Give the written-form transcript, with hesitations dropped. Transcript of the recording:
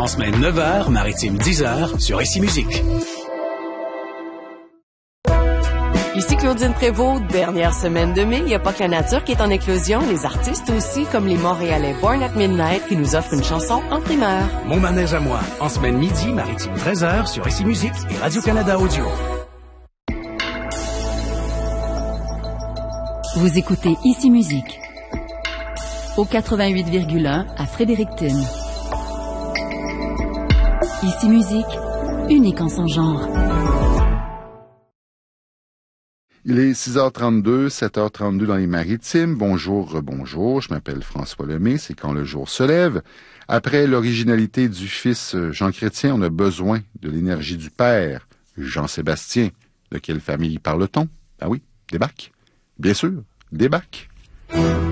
En semaine 9h, maritime 10h, sur Ici Musique. Ici Claudine Prévost, dernière semaine de mai. Il n'y a pas que la nature qui est en éclosion, les artistes aussi, comme les Montréalais Born at Midnight qui nous offrent une chanson en primeur. Mon manège à moi, en semaine midi, maritime 13h, sur Ici Musique et Radio-Canada Audio. Vous écoutez Ici Musique au 88,1 à Fredericton. Ici Musique, unique en son genre. Il est 6h32, 7h32 dans les Maritimes. Bonjour, bonjour. Je m'appelle François Lemay. C'est quand le jour se lève. Après l'originalité du fils Jean Chrétien, on a besoin de l'énergie du père Jean-Sébastien. De quelle famille parle-t-on? Ben oui, des Bacs. Bien sûr, des Bacs.